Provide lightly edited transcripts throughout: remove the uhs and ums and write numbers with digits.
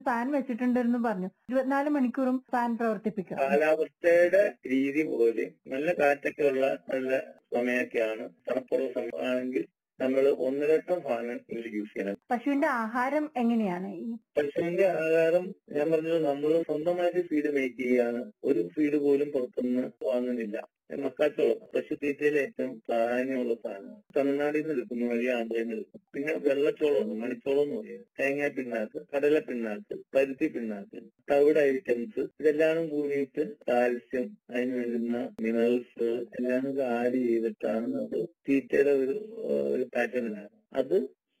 Fan വെച്ചിട്ടുണ്ടെന്ന് പറഞ്ഞു. 24 മണിക്കൂറും fan പ്രവർത്തിപ്പിക്കും. കാലാവസ്ഥയുടെ രീതി പോലെ നല്ല കാറ്റൊക്കെ ഉള്ള നല്ല സമയമൊക്കെയാണ്. തണുപ്പുള്ള സമയമാണെങ്കിൽ നമ്മൾ ഒന്നിലധികം ഫാന് യൂസ് ചെയ്യണം. പശുവിന്റെ ആഹാരം എങ്ങനെയാണ്? പശുവിന്റെ ആഹാരം ഞാൻ പറഞ്ഞത് നമ്മൾ സ്വന്തമായിട്ട് ഫീഡ് മേക്ക് ചെയ്യാണ്. ഒരു ഫീഡ് പോലും പുറത്തുനിന്ന് വാങ്ങുന്നില്ല. മക്കാച്ചോളം പശുത്തീറ്റയിൽ ഏറ്റവും പ്രാധാന്യമുള്ള സാധനം തമിഴ്നാട്ടിൽ നിന്ന് എടുക്കുന്നു, വഴി ആന്ധ്രയിൽ നിന്ന് എടുക്കും. പിന്നെ വെള്ളച്ചോളം, മണിച്ചോളം എന്ന് പറയും, തേങ്ങാ പിണ്ണാക്ക്, കടല പിണ്ണാക്ക്, പരുത്തി പിണ്ണാക്ക്, തവിട് ഐറ്റംസ്, ഇതെല്ലാം കൂടിയിട്ട് കാൽസ്യം, അതിന് വേണ്ടുന്ന മിനറൽസ് എല്ലാം ആഡ് ചെയ്തിട്ടാണ് നമ്മൾ തീറ്റയുടെ ഒരു പാറ്റേണിലാണ്. അത്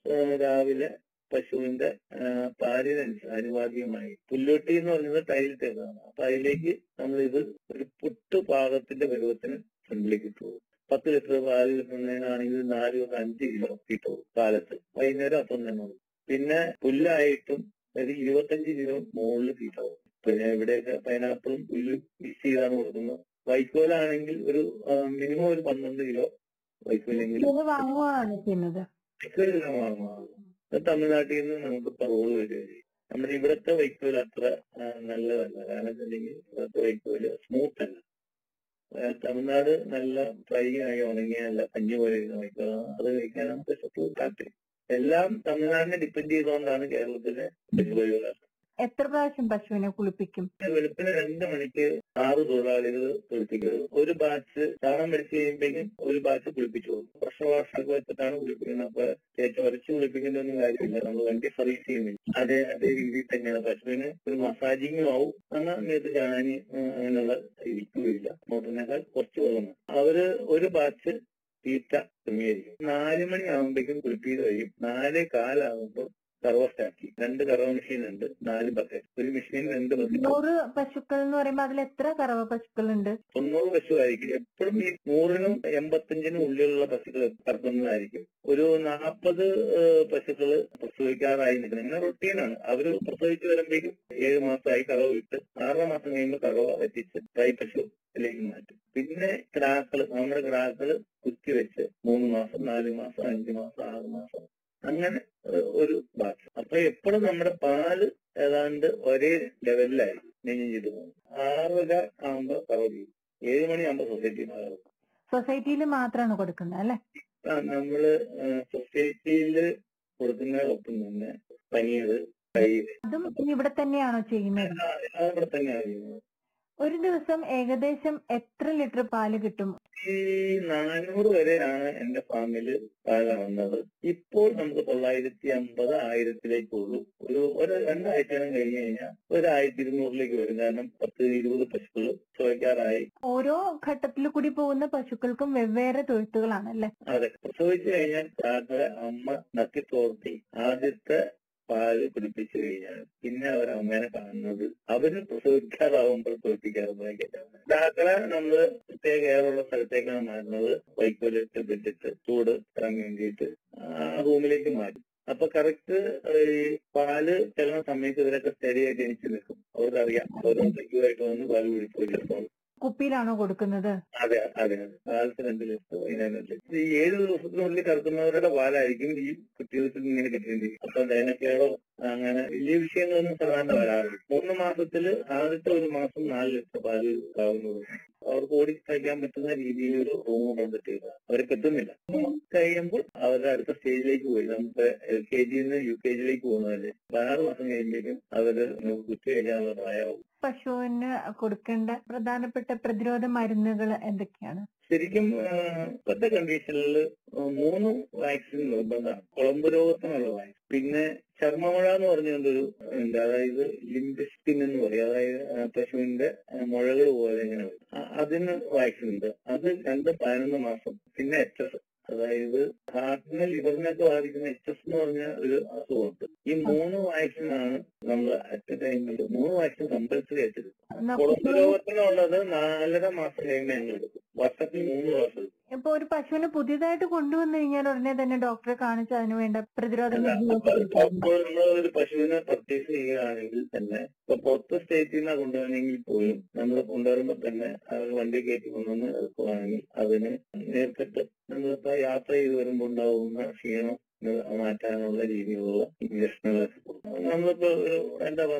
രാവിലെ പശുവിന്റെ പാലിനനുസരിച്ച് അനിവാര്യമായി പുല്ലുട്ടി എന്ന് പറയുന്നത് ടൈലിട്ടേക്കാണ്. അപ്പൊ അതിലേക്ക് നമ്മൾ ഇത് ഒരു പുട്ട് പാകത്തിന്റെ പരുവത്തിന് ഫ്രണ്ടിലേക്ക് ഇട്ടു പോകും. 10 ലിറ്റർ പാല് കിട്ടുന്നതിനാണെങ്കിൽ 4-5 കിലോ കിട്ടും കാലത്ത്. വൈകുന്നേരം അപ്പം തന്നെ പോകും. പിന്നെ പുല്ലായിട്ടും ഒരു 25 കിലോ മുകളിൽ കിട്ടും. പിന്നെ ഇവിടെയൊക്കെ പൈനാപ്പിളും പുല്ല് മിക്സ് ചെയ്താണ് കൊടുക്കുന്നത്. വൈക്കോലാണെങ്കിൽ ഒരു മിനിമം ഒരു 12 കിലോ വൈക്കോലെങ്കിലും വാങ്ങുകയാണ് ചെയ്യുന്നത്. വൈക്കോലെല്ലാം വാങ്ങുക. തമിഴ്നാട്ടിൽ നിന്ന് നമുക്ക് പറവോള് വരികയും നമ്മുടെ ഇവിടുത്തെ വൈക്കോൽ അത്ര നല്ലതല്ല. കാരണം വെച്ചിട്ടുണ്ടെങ്കിൽ ഇവിടുത്തെ വൈക്കോല് സ്മൂത്ത് അല്ല. തമിഴ്നാട് നല്ല ഫ്രൈ ആയി ഉണങ്ങിയ നല്ല കഞ്ഞി പോലെ ഇരുന്ന വൈക്കോലാണ്. അത് കഴിക്കാൻ നമുക്ക് താല്പര്യം. എല്ലാം തമിഴ്നാടിനെ ഡിപ്പെൻഡ് ചെയ്തുകൊണ്ടാണ് കേരളത്തിലെ പശുപരിപാലനം. എത്ര പ്രാവശ്യം പശുവിനെ കുളിപ്പിക്കും? വെളുപ്പിന് 2 മണിക്ക് 6 തൊഴിലാളികൾ കുളിപ്പിക്കുന്നത്. ഒരു ബാച്ച് ചാണം പിടിച്ച് കഴിയുമ്പോഴേക്കും ഒരു ബാച്ച് കുളിപ്പിച്ചു പോകും. വർഷവാഷൊക്കെ വെച്ചിട്ടാണ് കുളിപ്പിക്കുന്നത്. അപ്പൊ ചേച്ചി വരച്ച് കുളിപ്പിക്കുന്നൊന്നും കാര്യമില്ല. നമ്മൾ വണ്ടി സർവീസ് ചെയ്യുന്നില്ല. അതേ രീതിയിൽ തന്നെയാണ് പശുവിന് ഒരു മസാജിങ്ങും ആവും. എന്നാൽ നേരത്തെ ചാണാനി അങ്ങനെയുള്ള ഇരിക്കുകയില്ല. മോട്ടറിനേക്കാൾ കുറച്ച് വെള്ളം. അവര് ഒരു ബാച്ച് തീറ്റ ക്രമീകരിക്കും. 4 മണി ആകുമ്പോഴേക്കും കുളിപ്പിച്ച് കഴിയും. 4:15 കറവ സ്റ്റാർട്ട്. 2 കറവ മെഷീൻ ഉണ്ട്, 4 ബക്കറ്റ്. ഒരു മെഷീൻ 2 ബക്കറ്റ്. 100 പശുക്കൾ എന്ന് പറയുമ്പോൾ അതിൽ എത്ര കറവ പശുക്കളുണ്ട്? 90 പശു ആയിരിക്കും. എപ്പോഴും ഈ 100-നും 85-നും ഉള്ളിലുള്ള പശുക്കൾ കറക്കുന്നതായിരിക്കും. ഒരു 40 പശുക്കള് പ്രസവിക്കാറായി നിൽക്കുന്നത്. ഇങ്ങനെ റൊട്ടീനാണ്. അവര് പ്രസവിച്ച് വരുമ്പോഴേക്കും 7 മാസമായി കറവ വിട്ട് 6 മാസം കഴിയുമ്പോൾ കറവ എത്തിച്ച് തൈ പശുലേക്ക് മാറ്റും. പിന്നെ കിടാക്കള്, നമ്മുടെ കിടാക്കള് കുത്തിവെച്ച് 3 മാസം, 4 മാസം, 5 മാസം, 6 മാസം അങ്ങനെ ഒരു ബാച്ച്. അപ്പൊ എപ്പോഴും നമ്മുടെ പാല് ഏതാണ്ട് ഒരേ ലെവലിലായിരിക്കും നെഞ്ഞു ചെയ്ത് പോകുന്നത്. 6:30 ആകുമ്പോ കറവ് ചെയ്യും. 7 മണിയാകുമ്പോ സൊസൈറ്റിയിൽ മാത്രമാണ് കൊടുക്കുന്നത് അല്ലെ? നമ്മള് സൊസൈറ്റിയില് കൊടുക്കുന്നതിനൊപ്പം തന്നെ പനീർ, തൈര് അതും ഇവിടെ തന്നെയാണോ ചെയ്യുന്നത്? ഇവിടെ തന്നെയാണ് ചെയ്യുന്നത്. ഒരു ദിവസം ഏകദേശം എത്ര ലിറ്റർ പാല് കിട്ടും? ഈ 400 വരെയാണ് എന്റെ ഫാമില് പാലാവുന്നത്. ഇപ്പോൾ നമുക്ക് 950, 1000-ലേക്കുള്ളൂ. ഒരു 2 ആഴ്ച കഴിഞ്ഞ് കഴിഞ്ഞാൽ 1200-ലേക്ക് വരും. കാരണം 10-20 പശുക്കൾ ചോദിക്കാറായി. ഓരോ ഘട്ടത്തിൽ കൂടി പോകുന്ന പശുക്കൾക്കും വെവ്വേറെ തൊഴുത്തുകളാണല്ലേ? അതെ. പ്രസവിച്ചു കഴിഞ്ഞാൽ അമ്മ നക്കി തോർത്തി ആദ്യത്തെ പാല് കുടിപ്പിച്ചു കഴിഞ്ഞാൽ പിന്നെ അവരമ്മേനെ കാണുന്നത് അവര് പ്രസവിക്കാറാവുമ്പോൾ തോൽപ്പിക്കാറുണ്ടാക്കിയിട്ടാണ്. ഡാക്കളെ നമ്മള് പ്രത്യേക ഏറുള്ള സ്ഥലത്തേക്കാണ് മാറുന്നത്. വൈക്കോലിട്ട് വിട്ടിട്ട് ചൂട് ഇറങ്ങാൻ വേണ്ടിയിട്ട് റൂമിലേക്ക് മാറ്റും. അപ്പൊ കറക്റ്റ് ഈ പാല് ചെല്ലുന്ന സമയത്ത് ഇവരൊക്കെ സ്റ്റഡിയായിട്ട് എനിക്ക് നിൽക്കും. അവർക്കറിയാം ഓരോ സെക്യൂറായിട്ട് വന്ന് പാല് കുടിപ്പിക്കും. കുപ്പിയിലാണോ കൊടുക്കുന്നത്? അതെ അതെ അതെ. കാലത്ത് 2 ലിറ്റർ, 15 ലിറ്റർ. ഈ 7 ദിവസത്തിനുള്ളിൽ കറക്കുന്നവരുടെ പാലായിരിക്കും ഈ കുട്ടികൾക്ക് ഇങ്ങനെ കിട്ടേണ്ടിരിക്കും. അപ്പൊ ദൈനക്കേടോ അങ്ങനെ വലിയ വിഷയങ്ങളൊന്നും സാധാരണ വരാറില്ല. 3 മാസത്തില് ആദ്യത്തെ 1 മാസം 4 ലിറ്റർ പാല് ആവുന്നത്. അവർക്ക് ഓടി കഴിക്കാൻ പറ്റുന്ന രീതിയിൽ ഒരു റൂം കൊണ്ടിട്ടില്ല. അവരെ കിട്ടുന്നില്ല. കഴിയുമ്പോൾ അവരുടെ അടുത്ത സ്റ്റേജിലേക്ക് പോയി. നമുക്ക് LKG-ന്ന് UKG-ലേക്ക് പോകുന്നതല്ലേ. 16 മാസം കഴിയുമ്പോഴേക്കും അവര് കുത്തി കഴിക്കാനുള്ള പ്രായമാവും. പശുവിന് കൊടുക്കേണ്ട പ്രധാനപ്പെട്ട പ്രതിരോധ മരുന്നുകൾ എന്തൊക്കെയാണ്? ശരിക്കും ഇപ്പോഴത്തെ കണ്ടീഷനിൽ 3 വാക്സിൻ നിർബന്ധമാണ്. കുളമ്പ് രോഗത്തിനുള്ള വാക്സിൻ, പിന്നെ ചർമ്മമുഴ എന്ന് പറഞ്ഞൊരു ഉണ്ട്. അതായത് ലിംബിസ്കിൻ എന്ന് പറയും. അതായത് പശുവിന്റെ മുഴകൾ പോലെ ഇങ്ങനെ വരും. അതിന് വാക്സിൻ ഉണ്ട്. അത് 2-11 മാസം. പിന്നെ HS, അതായത് ഹാർട്ടിനെ ലിവറിനൊക്കെ ബാധിക്കുന്ന HS എന്ന് പറഞ്ഞ ഒരു അസുഖമുണ്ട്. ഈ 3 വാക്സിനാണ് നമ്മൾ അറ്റ് ടൈമിൽ 3 വാക്സിൻ കമ്പൽസറി ആയിട്ട് എടുക്കും. കുളമ്പ് രോഗത്തിനുള്ളത് 4.5 മാസം കഴിയുമ്പോൾ ഞങ്ങൾ എടുക്കും. വർഷത്തിൽ 3 പ്രാവശ്യം. ഇപ്പൊ ഒരു പശുവിനെ പുതിയതായിട്ട് കൊണ്ടുവന്നു കഴിഞ്ഞാൽ ഉടനെ തന്നെ ഡോക്ടറെ കാണിച്ച് അതിന് വേണ്ട പ്രതിരോധ അപ്പോൾ നമ്മൾ ഒരു പശുവിനെ പർച്ചേസ് ചെയ്യുകയാണെങ്കിൽ തന്നെ ഇപ്പൊ പുറത്ത് സ്റ്റേറ്റിൽ നിന്നാണ് കൊണ്ടുവരണമെങ്കിൽ പോലും നമ്മൾ കൊണ്ടുവരുമ്പോ തന്നെ അവർ വണ്ടി കയറ്റി കൊണ്ടുവന്ന് എടുക്കുകയാണെങ്കിൽ അതിന് നേരിട്ട് നമ്മളിപ്പോ യാത്ര ചെയ്ത് വരുമ്പോൾ ഉണ്ടാവുന്ന ക്ഷീണം മാറ്റാനുള്ള രീതിയിലുള്ള ഇഞ്ചക്ഷനുകളൊക്കെ കൊടുക്കും. നമ്മളിപ്പോ ഒരു എന്താ